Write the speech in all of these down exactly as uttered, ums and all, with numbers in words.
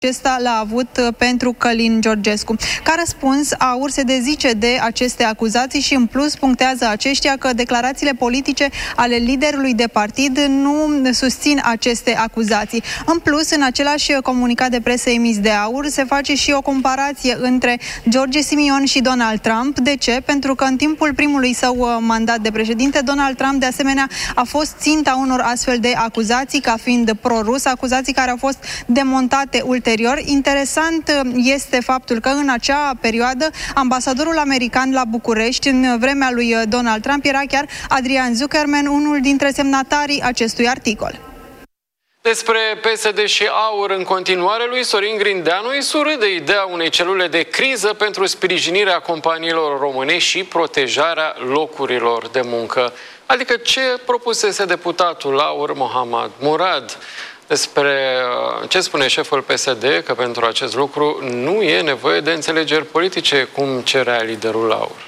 acesta l-a avut pentru Călin Georgescu. Ca răspuns, AUR se dezice de aceste acuzații și în plus punctează aceștia că declarațiile politice ale liderului de partid nu susțin aceste acuzații. În plus, în același comunicat de presă emis de AUR se face și o comparație între George Simion și Donald Trump. De ce? Pentru că în timpul primului său mandat de președinte, Donald Trump de asemenea a fost ținta unor astfel de acuzații ca fiind pro-rus, acuzații care au fost demontate ulterior. Interesant este faptul că în acea perioadă ambasadorul american la București, în vremea lui Donald Trump, era chiar Adrian Zuckerman, unul dintre semnatarii acestui articol. Despre P S D și AUR în continuare, lui Sorin Grindeanu îi surâde ideea unei celule de criză pentru sprijinirea companiilor române și protejarea locurilor de muncă. Adică ce propusese deputatul AUR Mohamed Murad. Despre ce spune șeful P S D, că pentru acest lucru nu e nevoie de înțelegeri politice, cum cerea liderul AUR.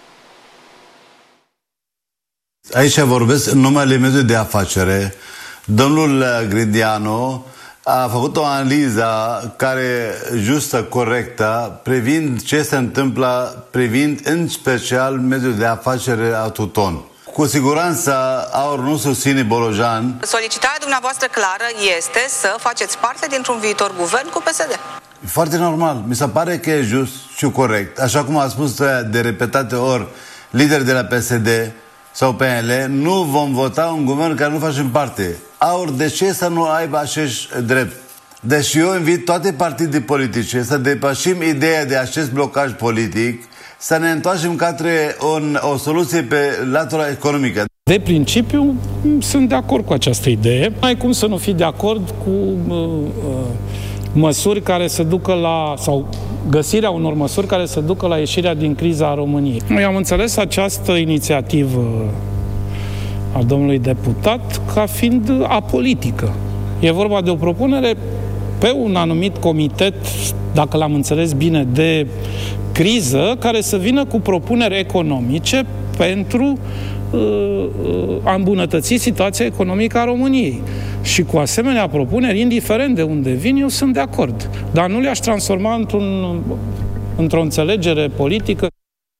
Aici vorbesc în numele mediului de afacere. Domnul Grindeanu a făcut o analiză care justă, corectă, privind ce se întâmplă, privind în special mediul de afacere a Tuton. Cu siguranță AUR nu susține Bolojan. Solicitarea dumneavoastră clară este să faceți parte dintr-un viitor guvern cu P S D. Foarte normal. Mi se pare că e just și corect. Așa cum a spus de repetate ori lideri de la P S D sau P N L, nu vom vota un guvern care nu facem parte. AUR, de ce să nu aibă acest drept? Deci eu invit toate partidele politice să depășim ideea de acest blocaj politic, să ne întoarcem către un, o soluție pe latura economică. De principiu, sunt de acord cu această idee. Ai cum să nu fii de acord cu uh, uh, măsuri care să ducă la, sau găsirea unor măsuri care să ducă la ieșirea din criza a României. Noi am înțeles această inițiativă a domnului deputat ca fiind apolitică. E vorba de o propunere pe un anumit comitet, dacă l-am înțeles bine, de criză, care să vină cu propuneri economice pentru uh, uh, a îmbunătăți situația economică a României. Și cu asemenea propuneri, indiferent de unde vin, eu sunt de acord. Dar nu le-aș transforma într-un, într-o înțelegere politică.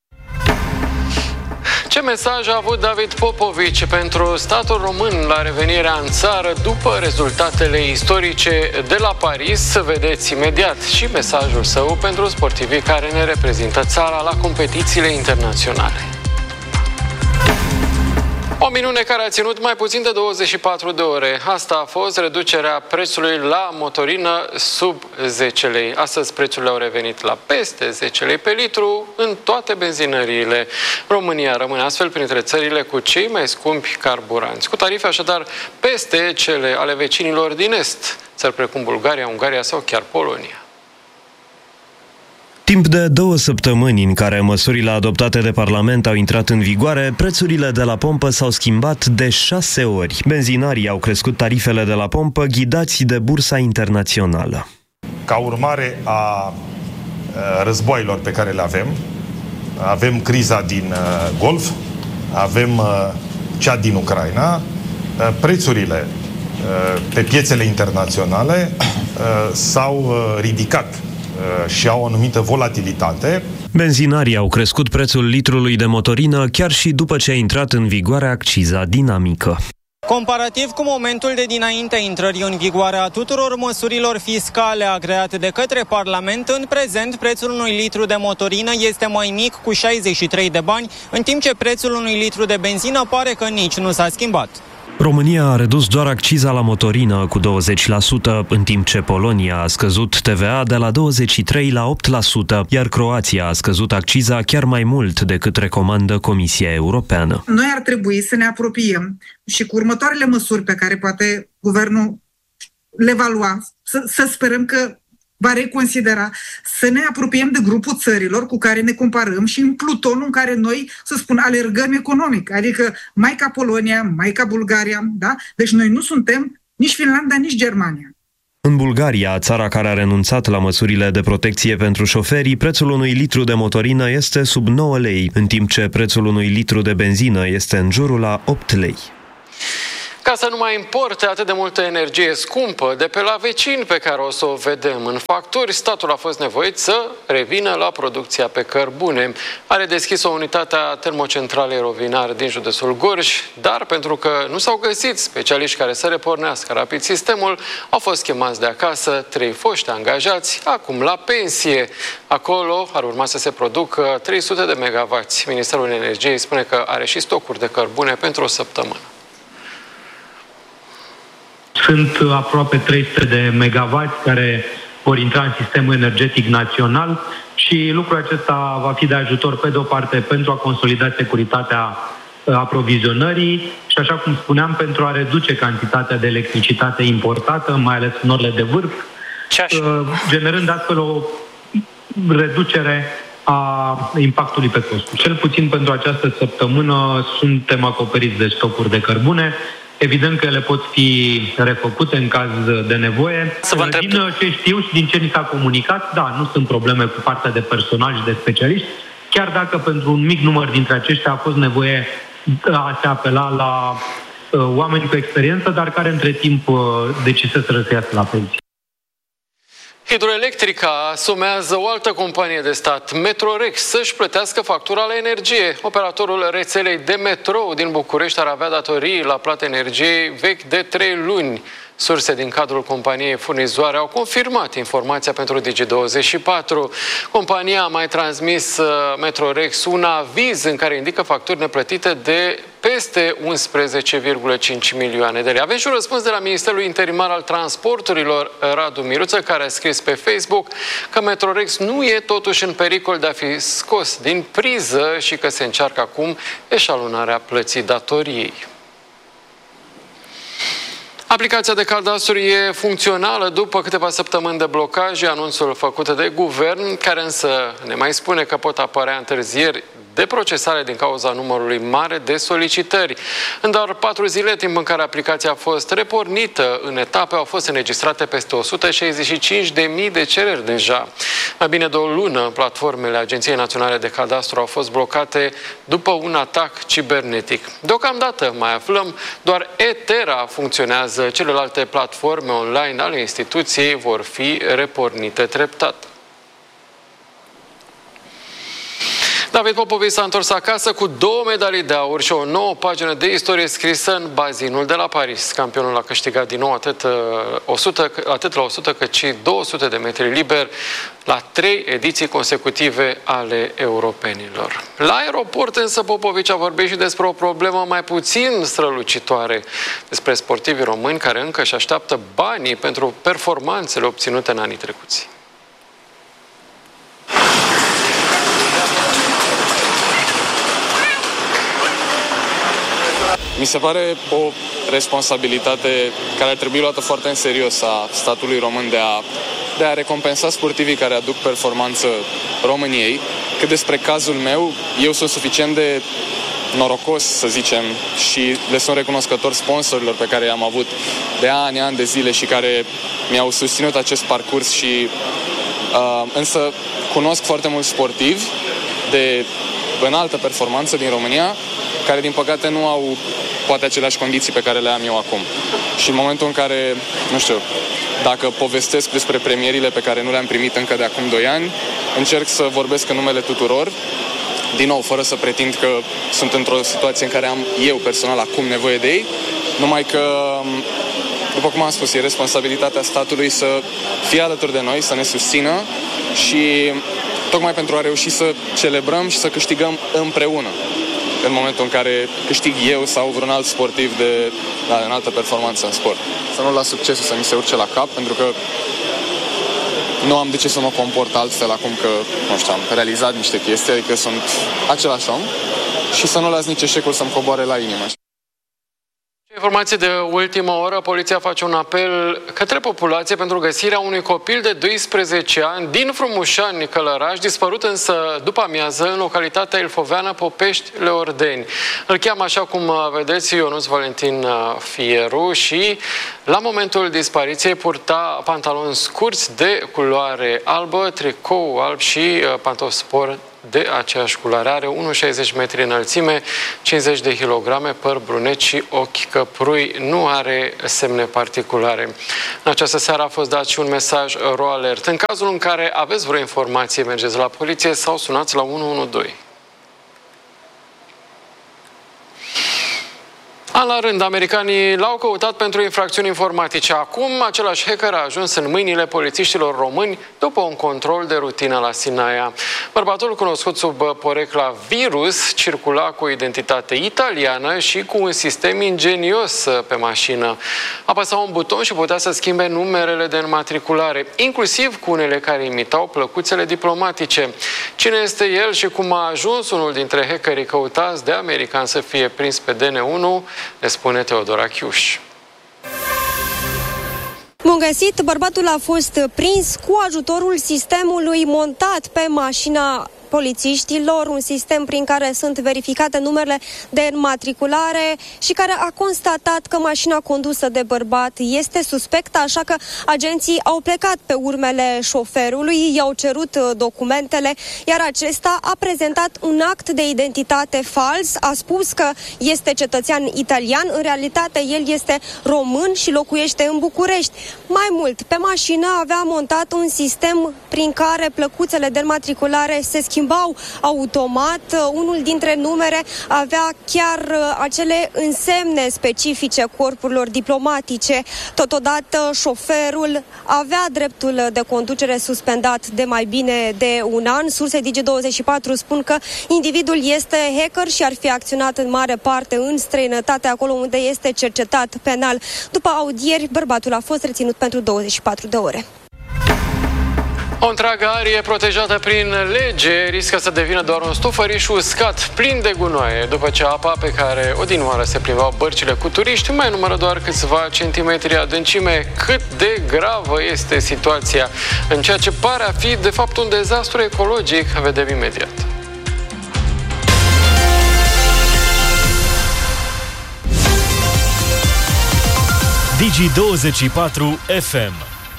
Ce mesaj a avut David Popovici pentru statul român la revenirea în țară după rezultatele istorice de la Paris? Vedeți imediat și mesajul său pentru sportivii care ne reprezintă țara la competițiile internaționale. O minune care a ținut mai puțin de douăzeci și patru de ore. Asta a fost reducerea prețului la motorină sub zece lei. Astăzi prețurile au revenit la peste zece lei pe litru în toate benzinăriile. România rămâne astfel printre țările cu cei mai scumpi carburanți, cu tarife așadar peste cele ale vecinilor din Est, țări precum Bulgaria, Ungaria sau chiar Polonia. Timp de două săptămâni în care măsurile adoptate de Parlament au intrat în vigoare, prețurile de la pompă s-au schimbat de șase ori. Benzinarii au crescut tarifele de la pompă, ghidați de bursa internațională. Ca urmare a războaielor pe care le avem, avem criza din Golf, avem cea din Ucraina, prețurile pe piețele internaționale s-au ridicat și au o anumită volatilitate. Benzinarii au crescut prețul litrului de motorină chiar și după ce a intrat în vigoare acciza dinamică. Comparativ cu momentul de dinaintea intrării în vigoare a tuturor măsurilor fiscale agreate de către Parlament, în prezent prețul unui litru de motorină este mai mic cu șaizeci și trei de bani, în timp ce prețul unui litru de benzină pare că nici nu s-a schimbat. România a redus doar acciza la motorină cu douăzeci la sută, în timp ce Polonia a scăzut T V A de la douăzeci și trei la opt la sută, iar Croația a scăzut acciza chiar mai mult decât recomandă Comisia Europeană. Noi ar trebui să ne apropiem și cu următoarele măsuri pe care poate guvernul le va lua, să, să sperăm că va reconsidera, să ne apropiem de grupul țărilor cu care ne comparăm și în plutonul în care noi, să spun, alergăm economic, adică mai ca Polonia, mai ca Bulgaria, da? Deci noi nu suntem nici Finlanda, nici Germania. În Bulgaria, țara care a renunțat la măsurile de protecție pentru șoferi, prețul unui litru de motorină este sub nouă lei, în timp ce prețul unui litru de benzină este în jurul la opt lei. ca să nu mai importe atât de multă energie scumpă de pe la vecini pe care o să o vedem în facturi, statul a fost nevoit să revină la producția pe cărbune. Are deschis o unitate a termocentralei Rovinar din județul Gorj, dar pentru că nu s-au găsit specialiști care să repornească rapid sistemul, au fost chemați de acasă trei foști angajați, acum la pensie. Acolo ar urma să se producă trei sute de megavați. Ministerul Energiei spune că are și stocuri de cărbune pentru o săptămână. Sunt aproape trei sute de megavați care vor intra în sistemul energetic național și lucrul acesta va fi de ajutor, pe de o parte, pentru a consolida securitatea aprovizionării și, așa cum spuneam, pentru a reduce cantitatea de electricitate importată, mai ales în orele de vârf, generând astfel o reducere a impactului pe costuri. Cel puțin pentru această săptămână suntem acoperiți de stocuri de cărbune. Evident că ele pot fi refăcute în caz de nevoie. Să vă întreb... Din ce știu și din ce ni s-a comunicat, da, nu sunt probleme cu partea de personal și de specialiști, chiar dacă pentru un mic număr dintre aceștia a fost nevoie a se apela la uh, oameni cu experiență, dar care între timp uh, deciseseră să iasă la pensie. Hidroelectrica sumează o altă companie de stat, Metrorex, să-și plătească factura la energie. Operatorul rețelei de metrou din București ar avea datorii la plată energiei vechi de trei luni. Surse din cadrul companiei furnizoare au confirmat informația pentru Digi douăzeci și patru. Compania a mai transmis Metrorex un aviz în care indică facturi neplătite de peste unsprezece virgulă cinci milioane de lei. Avem și un răspuns de la Ministerul Interimar al Transporturilor, Radu Miruță, care a scris pe Facebook că Metrorex nu e totuși în pericol de a fi scos din priză și că se încearcă acum eșalonarea plății datoriei. Aplicația de cadastru e funcțională după câteva săptămâni de blocaj, anunțul făcut de guvern, care însă ne mai spune că pot apărea întârzieri de procesare din cauza numărului mare de solicitări. În doar patru zile, timp în care aplicația a fost repornită în etape, au fost înregistrate peste o sută șaizeci și cinci de mii de cereri deja. Mai bine de o lună, platformele Agenției Naționale de Cadastru au fost blocate după un atac cibernetic. Deocamdată, mai aflăm, doar Etera funcționează. Celelalte platforme online ale instituției vor fi repornite treptat. David Popovici s-a întors acasă cu două medalii de aur și o nouă pagină de istorie scrisă în bazinul de la Paris. Campionul a câștigat din nou atât, o sută, atât la o sută cât și două sute de metri liber la trei ediții consecutive ale europenilor. La aeroport însă Popovici a vorbit și despre o problemă mai puțin strălucitoare, despre sportivii români care încă își așteaptă banii pentru performanțele obținute în anii trecuți. Mi se pare o responsabilitate care ar trebui luată foarte în serios a statului român de a, de a recompensa sportivii care aduc performanță României. Că despre cazul meu, eu sunt suficient de norocos, să zicem, și le sunt recunoscător sponsorilor pe care i-am avut de ani, ani de zile și care mi-au susținut acest parcurs și uh, însă cunosc foarte mulți sportivi de înaltă performanță din România care, din păcate, nu au poate aceleași condiții pe care le am eu acum. Și în momentul în care, nu știu, dacă povestesc despre premierile pe care nu le-am primit încă de acum doi ani, încerc să vorbesc în numele tuturor, din nou, fără să pretind că sunt într-o situație în care am eu personal acum nevoie de ei, numai că, după cum am spus, e responsabilitatea statului să fie alături de noi, să ne susțină și tocmai pentru a reuși să celebrăm și să câștigăm împreună în momentul în care câștig eu sau vreun alt sportiv de da, înaltă performanță în sport. Să nu las succesul să mi se urce la cap, pentru că nu am de ce să mă comport altfel acum că, nu știu, am realizat niște chestii, adică sunt același om și să nu las nici eșecul să-mi coboare la inimă. Informații de ultimă oră, poliția face un apel către populație pentru găsirea unui copil de doisprezece ani din Frumușani, Călăraș, dispărut însă după amiază în localitatea ilfoveană Popești, Leordeni. Îl cheamă, așa cum vedeți, Ionuț Valentin Fieru și la momentul dispariției purta pantaloni scurți de culoare albă, tricou alb și pantofi spor de aceeași culoare. Are unu virgulă șaizeci metri înălțime, cincizeci de kilograme, păr brunet și ochi căprui. Nu are semne particulare. În această seară a fost dat și un mesaj RoAlert. În cazul în care aveți vreo informație, mergeți la poliție sau sunați la unu unu doi. An la rând, americanii l-au căutat pentru infracțiuni informatice. Acum, același hacker a ajuns în mâinile polițiștilor români după un control de rutină la Sinaia. Bărbatul, cunoscut sub porecla Virus, circula cu o identitate italiană și cu un sistem ingenios pe mașină. Apăsa un buton și putea să schimbe numerele de înmatriculare, inclusiv cu unele care imitau plăcuțele diplomatice. Cine este el și cum a ajuns unul dintre hackerii căutați de americani să fie prins pe D N unu, ne spune Teodora Chiuș. Bun găsit, bărbatul a fost prins cu ajutorul sistemului montat pe mașina polițiștilor, un sistem prin care sunt verificate numerele de înmatriculare și care a constatat că mașina condusă de bărbat este suspectă, așa că agenții au plecat pe urmele șoferului, i-au cerut documentele, iar acesta a prezentat un act de identitate fals, a spus că este cetățean italian, în realitate el este român și locuiește în București. Mai mult, pe mașină avea montat un sistem prin care plăcuțele de înmatriculare se schimbau automat. Unul dintre numere avea chiar acele însemne specifice corpurilor diplomatice. Totodată, șoferul avea dreptul de conducere suspendat de mai bine de un an. Surse Digi douăzeci și patru spun că individul este hacker și ar fi acționat în mare parte în străinătate, acolo unde este cercetat penal. După audieri, bărbatul a fost reținut pentru douăzeci și patru de ore. O întreagă arie protejată prin lege riscă să devină doar un stufăriș uscat, plin de gunoaie, după ce apa pe care odinioară se plimbau bărcile cu turiști mai numără doar câțiva centimetri adâncime. Cât de gravă este situația în ceea ce pare a fi, de fapt, un dezastru ecologic, vedem imediat. Digi douăzeci și patru F M.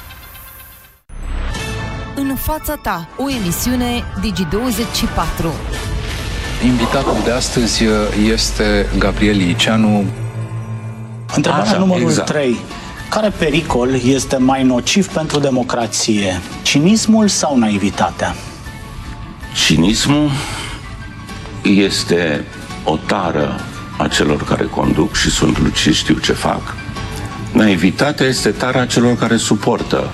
În fața ta, o emisiune Digi douăzeci și patru. Invitatul de astăzi este Gabriel Liceanu. Întrebarea Așa, numărul exact. trei. Care pericol este mai nociv pentru democrație? Cinismul sau naivitatea? Cinismul este o tară a celor care conduc și sunt lucizi, știu ce fac. Naivitatea este tara celor care suportă.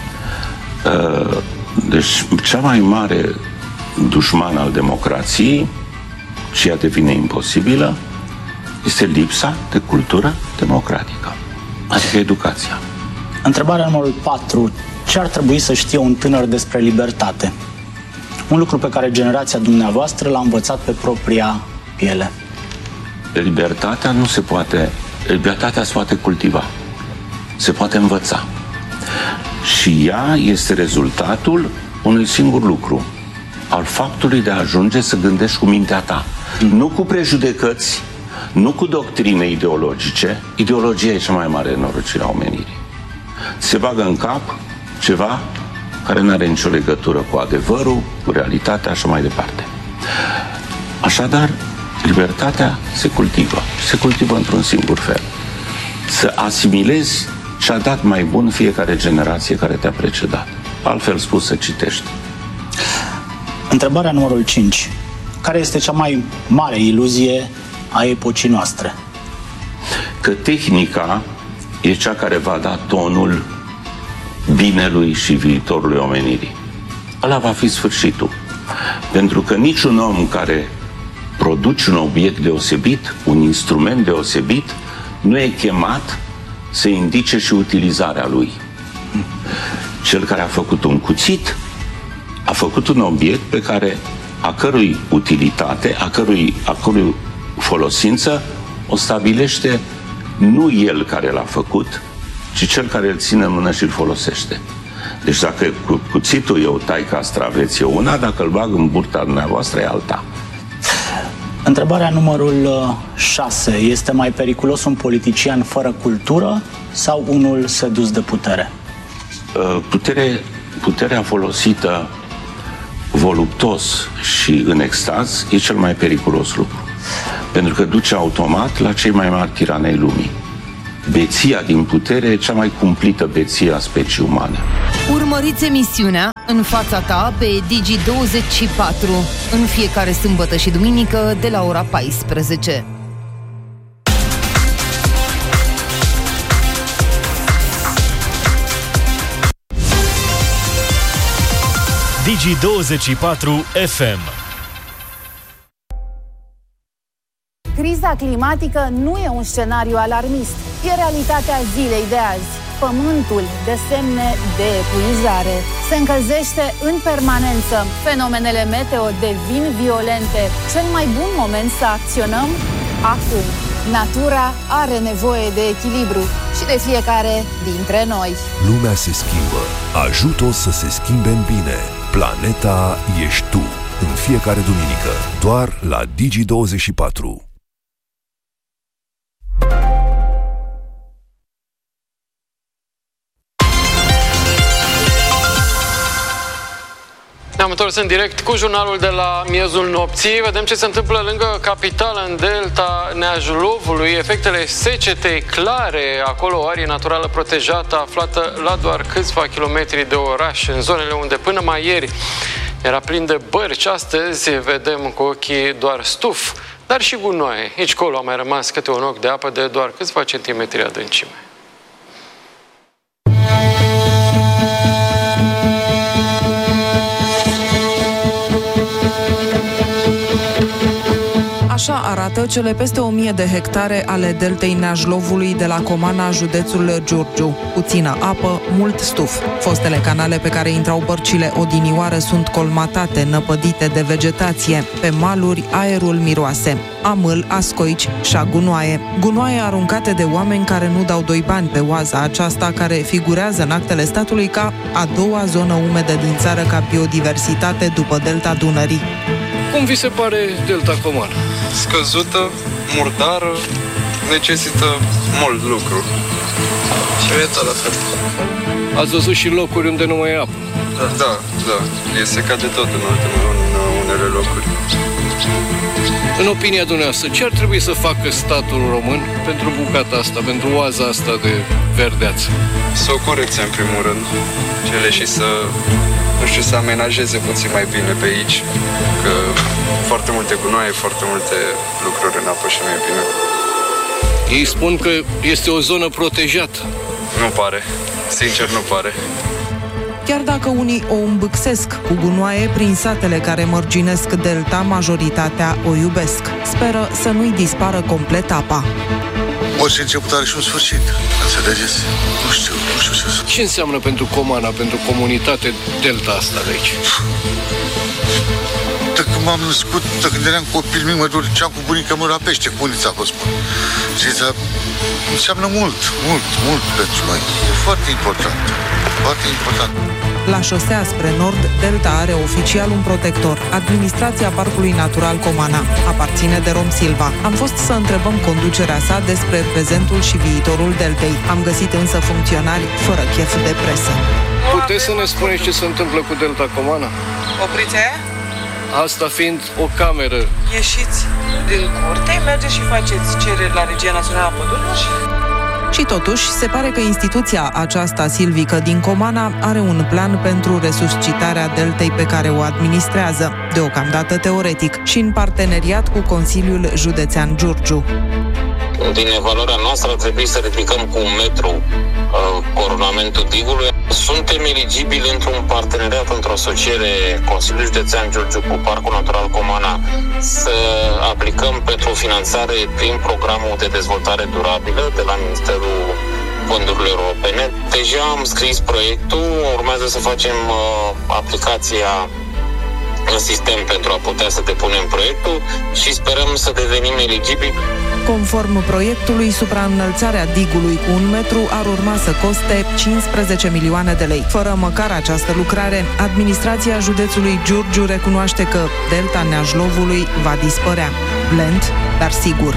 Deci, cea mai mare dușman al democrației, și ea devine imposibilă, este lipsa de cultură democratică, adică educația. Întrebarea numărul patru. Ce ar trebui să știe un tânăr despre libertate? Un lucru pe care generația dumneavoastră l-a învățat pe propria piele. Libertatea nu se poate, libertatea se poate cultiva, se poate învăța. Și ea este rezultatul unui singur lucru, al faptului de a ajunge să gândești cu mintea ta. Mm. Nu cu prejudecăți, nu cu doctrine ideologice. Ideologia e cea mai mare nenorocire a omenirii. Se bagă în cap ceva care nu are nicio legătură cu adevărul, cu realitatea și mai departe. Așadar, libertatea se cultivă. Se cultivă într-un singur fel. Să asimilezi și-a dat mai bun fiecare generație care te-a precedat. Altfel spus, să citești. Întrebarea numărul cinci. Care este cea mai mare iluzie a epocii noastre? Că tehnica e cea care va da tonul binelui și viitorului omenirii. Ăla va fi sfârșitul. Pentru că niciun om care produce un obiect deosebit, un instrument deosebit, nu e chemat să indice și utilizarea lui. Cel care a făcut un cuțit a făcut un obiect pe care a cărui utilitate, a cărui, a cărui folosință o stabilește nu el care l-a făcut, ci cel care îl ține în mână și îl folosește. Deci dacă cu cuțitul eu tai castraveți e una, dacă îl bag în burta dumneavoastră e alta. Întrebarea numărul șase. Este mai periculos un politician fără cultură sau unul sedus de putere? Putere, puterea folosită voluptos și în extaz, e cel mai periculos lucru. Pentru că duce automat la cei mai mari tirani ai lumii. Beția din putere e cea mai cumplită beție a speciei umane. Urmăriți emisiunea În fața ta pe Digi douăzeci și patru în fiecare sâmbătă și duminică de la ora paisprezece. Digi douăzeci și patru F M. Criza climatică nu e un scenariu alarmist, e realitatea zilei de azi. Pământul dă semne de epuizare. Se încălzește în permanență. Fenomenele meteo devin violente. Cel mai bun moment să acționăm? Acum. Natura are nevoie de echilibru și de fiecare dintre noi. Lumea se schimbă. Ajută-o să se schimbe în bine. Planeta ești tu. În fiecare duminică. Doar la Digi douăzeci și patru. Ne-am întors în direct cu jurnalul de la miezul nopții. Vedem ce se întâmplă lângă capitală, în delta Neajlovului. Efectele secetei clare acolo, o arie naturală protejată aflată la doar câțiva kilometri de oraș, în zonele unde până mai ieri era plin de bărci. Astăzi vedem cu ochii doar stuf, dar și gunoaie. Aici colo a mai rămas câte un ochi de apă de doar câțiva centimetri adâncime. Așa arată cele peste o mie de hectare ale deltei Neajlovului de la Comana, județul Giurgiu. Puțină apă, mult stuf. Fostele canale pe care intrau bărcile odinioară sunt colmatate, năpădite de vegetație. Pe maluri, aerul miroase. Amâl, ascoici și a gunoaie. Gunoaie aruncate de oameni care nu dau doi bani pe oaza aceasta, care figurează în actele statului ca a doua zonă umedă din țară ca biodiversitate după delta Dunării. Cum vi se pare delta Comana? Scăzută, murdară, necesită mult lucru. Și viața la fel. Ați văzut și locuri unde nu mai e apă? Da, da. E secat de tot în, alte, în unele locuri. În opinia dumneavoastră, ce ar trebui să facă statul român pentru bucata asta, pentru oaza asta de verdeață? Să o corecte în primul rând. Cele și să, nu știu, să amenajeze puțin mai bine pe aici. Că foarte multe gunoaie, foarte multe lucruri în apă și nu e bine. Ei spun că este o zonă protejată. Nu pare. Sincer, nu pare. Chiar dacă unii o îmbâxesc cu gunoaie prin satele care mărginesc delta, majoritatea o iubesc. Speră să nu-i dispară complet apa. Orice început are și un sfârșit. Înțelegeți? Nu știu, nu știu ce să... Ce înseamnă pentru Comana, pentru comunitate delta asta de aici? De când m-am născut, de când eram copil mic, mă duceam cu bunica mea la pește, cu unița, vă spun. Și înseamnă mult, mult, mult pentru noi. E foarte important, foarte important. La șosea spre nord, delta are oficial un protector, Administrația Parcului Natural Comana. Aparține de Rom Silva. Am fost să întrebăm conducerea sa despre prezentul și viitorul deltei. Am găsit însă funcționari fără chef de presă. Puteți să ne spuneți ce se întâmplă cu delta Comana? Opriți aia? Asta fiind o cameră. Ieșiți din curte, mergeți și faceți cereri la Regia Națională a Pădurilor și... Și totuși, se pare că instituția aceasta silvică din Comana are un plan pentru resuscitarea deltei pe care o administrează, deocamdată teoretic, și în parteneriat cu Consiliul Județean Giurgiu. Din evaluarea noastră ar trebui să ridicăm cu un metru uh, coronamentul digului. Suntem eligibili într-un parteneriat, într-o asociere Consiliul Județean Giurgiu cu Parcul Natural Comana să aplicăm pentru finanțare prin programul de dezvoltare durabilă de la Ministerul Fondurilor Europene. Deja am scris proiectul, urmează să facem uh, aplicația în sistem pentru a putea să depunem proiectul și sperăm să devenim eligibili. Conform proiectului, supraînălțarea digului cu un metru ar urma să coste cincisprezece milioane de lei. Fără măcar această lucrare, administrația județului Giurgiu recunoaște că delta Neajlovului va dispărea. Lent, dar sigur.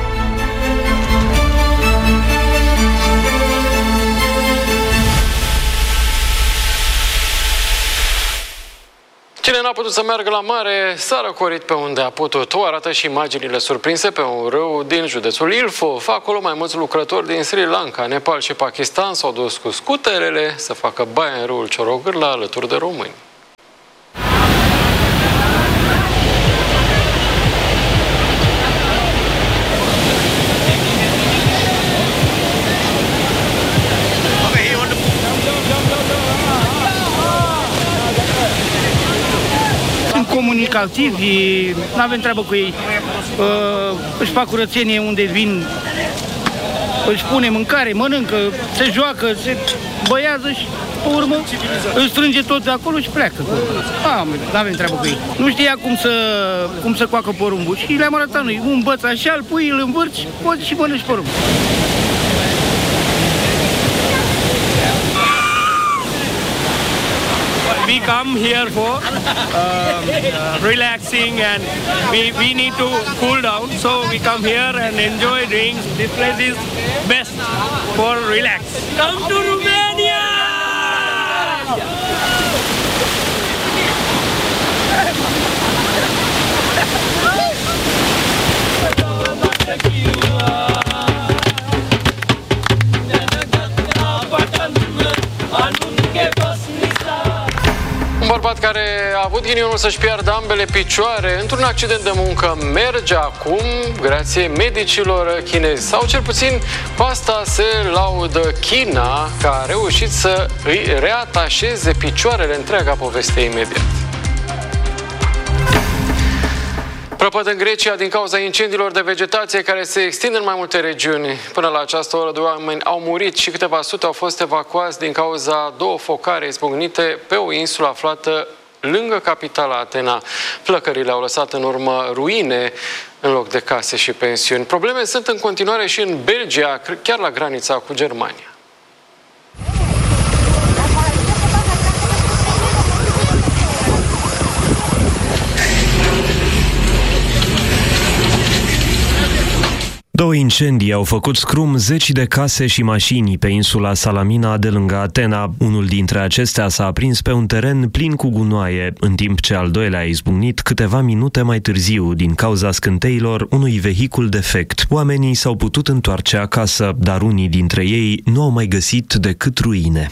Cine n-a putut să meargă la mare s-a răcorit pe unde a putut. O arată și imaginile surprinse pe un râu din județul Ilfov. Acolo mai mulți lucrători din Sri Lanka, Nepal și Pakistan s-au dus cu scuterele să facă baie în râul Ciorogârla alături de români. Comunicativi, nu avem treabă cu ei, uh, își fac curățenie unde vin, își pune mâncare, mănâncă, se joacă, se băiază și pe urmă își strânge tot de acolo și pleacă. Nu avem treabă cu ei. Nu știa cum să, cum să coacă porumbul și le-am arătat noi. Un băț așa, îl pui, îl învârți, poți și mănânci porumbul. We come here for uh, uh, relaxing and we, we need to cool down, so we come here and enjoy drinks. This place is best for relax. Come to Romania! Un bărbat care a avut ghinionul să-și piardă ambele picioare într-un accident de muncă merge acum grație medicilor chinezi. Sau cel puțin cu asta se laudă China, că a reușit să îi reatașeze picioarele. Întreaga poveste imediat. Prăpăd în Grecia din cauza incendiilor de vegetație care se extind în mai multe regiuni. Până la această oră, doi oameni au murit și câteva sute au fost evacuați din cauza două focare izbucnite pe o insulă aflată lângă capitala Atena. Flăcările au lăsat în urmă ruine în loc de case și pensiuni. Probleme sunt în continuare și în Belgia, chiar la granița cu Germania. Două incendii au făcut scrum zeci de case și mașini pe insula Salamina de lângă Atena. Unul dintre acestea s-a aprins pe un teren plin cu gunoaie, în timp ce al doilea a izbucnit câteva minute mai târziu din cauza scânteilor unui vehicul defect. Oamenii s-au putut întoarce acasă, dar unii dintre ei nu au mai găsit decât ruine.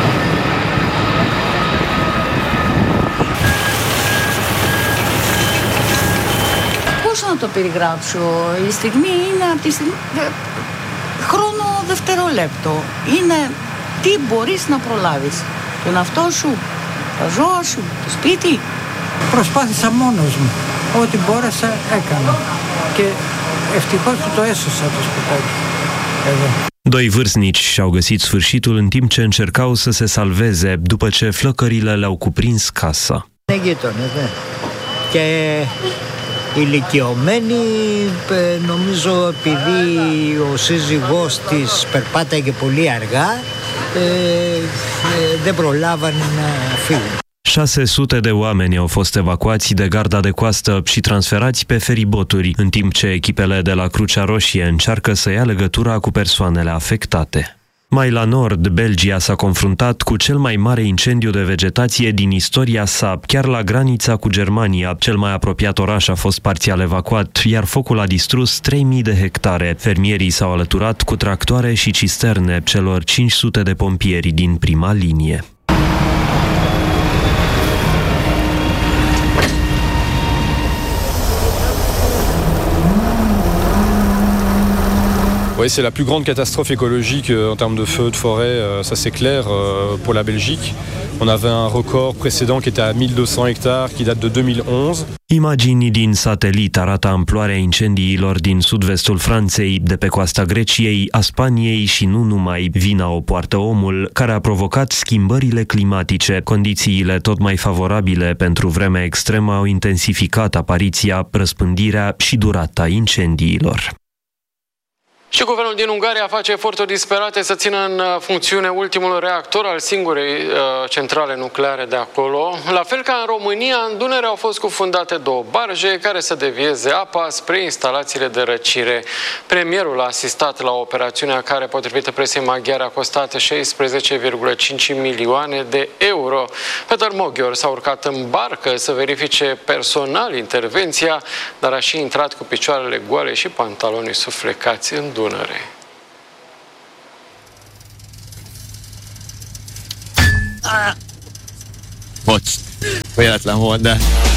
Το περιγράψω. Η στιγμή είναι από τη στιγμή... χρόνο δευτερόλεπτο. Είναι τι μπορείς να προλάβεις. Τον εαυτό σου, τα ζώα σου, το σπίτι. Προσπάθησα μόνος μου. Ό,τι μπόρεσα έκανα. Και ευτυχώς που το έσωσα το σπιτάκι. Εδώ. Doi vârstnici și-au găsit sfârșitul în timp ce încercau să se salveze după ce flăcările le-au cuprins casa. Ne ghetone, da. Και ηλικιωμένη, νομίζω επειδή ο σύζυγός της περπάταγε πολύ αργά, ε, ε, δεν προλάβανε να φύγουν. șase sute de oameni au fost evacuați de garda de coastă și transferați pe feriboturi, în timp ce echipele de la Crucea Roșie încearcă să ia legătura cu persoanele afectate. Mai la nord, Belgia s-a confruntat cu cel mai mare incendiu de vegetație din istoria sa, chiar la granița cu Germania. Cel mai apropiat oraș a fost parțial evacuat, iar focul a distrus trei mii de hectare. Fermierii s-au alăturat cu tractoare și cisterne celor cinci sute de pompieri din prima linie. Oui, c'est la plus grande catastrophe écologique en termes de feux de forêt, ça c'est clair, pour la Belgique. On avait un record précédent qui était à mille deux cents hectares, qui date de deux mille onze. Imagini din satelit arată amploarea incendiilor din sud-vestul Franței, de pe coasta Greciei, a Spaniei și nu numai. Vina o poartă omul, care a provocat schimbările climatice. Condițiile tot mai favorabile pentru vremea extremă au intensificat apariția, răspândirea și durata incendiilor. Și guvernul din Ungaria face eforturi disperate să țină în funcțiune ultimul reactor al singurei uh, centrale nucleare de acolo. La fel ca în România, în Dunăre au fost cufundate două barje care să devieze apa spre instalațiile de răcire. Premierul a asistat la operațiunea care, potrivit presiei maghiare, a costat șaisprezece virgulă cinci milioane de euro. Peter Moghior s-a urcat în barcă să verifice personal intervenția, dar a și intrat cu picioarele goale și pantalonii suflecați în Dunăre. Bocs, băiat la Honda.